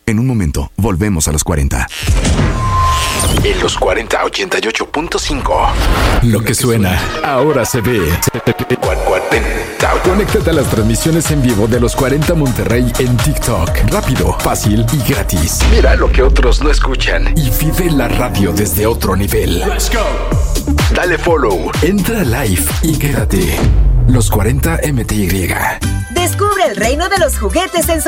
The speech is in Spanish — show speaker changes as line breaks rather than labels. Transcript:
En un momento, volvemos a los 40.
En los 40 88.5.
Lo que suena, ahora se ve.
40.
Conéctate a las transmisiones en vivo de los 40 Monterrey en TikTok. Rápido, fácil y gratis.
Mira lo que otros no escuchan.
Y vive la radio desde otro nivel.
Let's go. Dale follow.
Entra live y quédate. Los 40 MTY.
Descubre el reino de los juguetes en